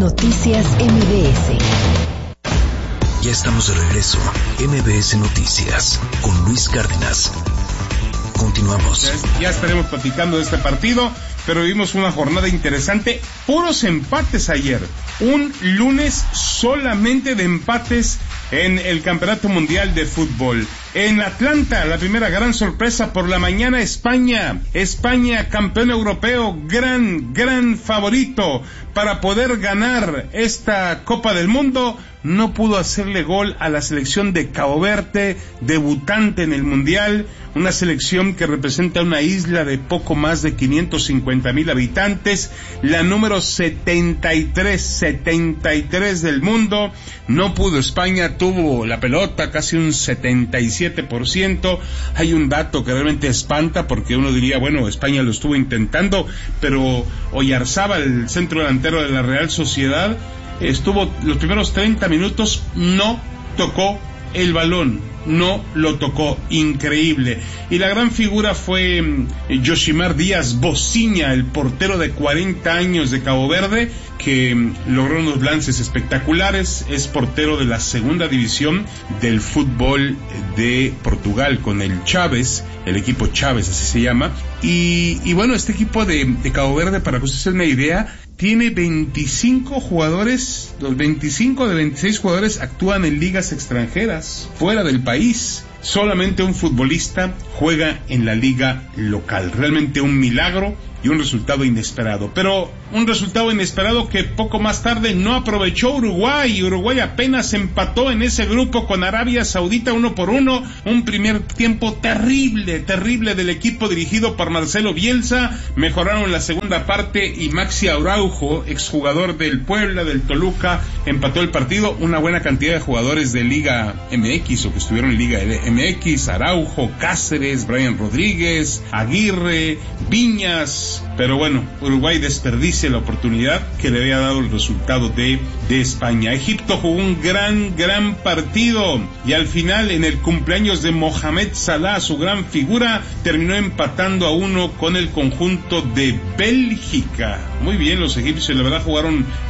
Noticias MBS. Ya estamos de regreso. MBS Noticias con Luis Cárdenas. Continuamos. Ya estaremos platicando de este partido, pero vimos una jornada interesante. Puros empates ayer. Un lunes solamente de empates en el Campeonato Mundial de Fútbol. En Atlanta, la primera gran sorpresa por la mañana, España, campeón europeo, gran favorito para poder ganar esta Copa del Mundo. No pudo hacerle gol a la selección de Cabo Verde, debutante en el Mundial, una selección que representa una isla de poco más de 550,000 habitantes, la número 73 del mundo. No pudo España, tuvo la pelota casi un 77%. Hay un dato que realmente espanta, porque uno diría, bueno, España lo estuvo intentando, pero Oyarzábal, el centro delantero de la Real Sociedad, estuvo los primeros 30 minutos, no tocó el balón, no lo tocó, increíble. Y la gran figura fue Yoshimar Díaz Bociña, el portero de 40 años de Cabo Verde, que logró unos lances espectaculares. Es portero de la segunda división del fútbol de Portugal, con el Chaves, el equipo Chaves, así se llama. Y bueno, este equipo de Cabo Verde, para que usted se dé una idea, tiene 25 jugadores, los 25 de 26 jugadores actúan en ligas extranjeras, fuera del país. Solamente un futbolista juega en la liga local. Realmente un milagro y un resultado inesperado. Pero un resultado inesperado que poco más tarde no aprovechó Uruguay. Uruguay apenas empató en ese grupo con Arabia Saudita 1-1. Un primer tiempo terrible del equipo dirigido por Marcelo Bielsa. Mejoraron la segunda parte y Maxi Araujo, exjugador del Puebla, del Toluca, empató el partido. Una buena cantidad de jugadores de Liga MX o que estuvieron en Liga MX, Araujo, Cáceres, Brian Rodríguez, Aguirre, Viñas. Pero bueno, Uruguay desperdicia la oportunidad que le había dado el resultado de España. Egipto jugó un gran partido y al final, en el cumpleaños de Mohamed Salah, su gran figura, terminó empatando a 1 con el conjunto de Bélgica. Muy bien los egipcios, la verdad jugaron